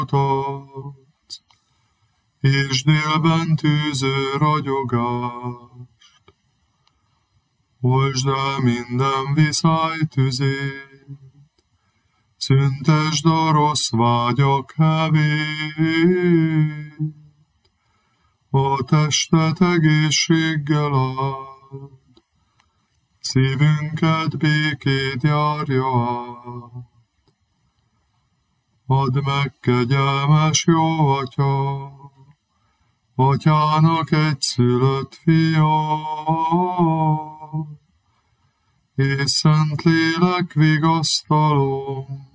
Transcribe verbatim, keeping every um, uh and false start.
mutatsz, és délben tűző ragyogást. Oltsd el minden viszály tüzét, szüntesd a rossz vágyak hevét, a testet egészséggel áld, szívünket békét járja át. Add meg, kegyelmes jó Atya, Atyának egyszülött fia, és Szentlélek vigasztalom,